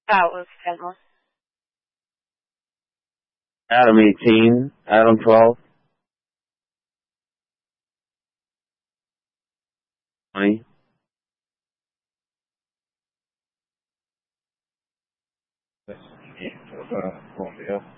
That was Kendall. Adam 18, Adam 12, 20. Columbia.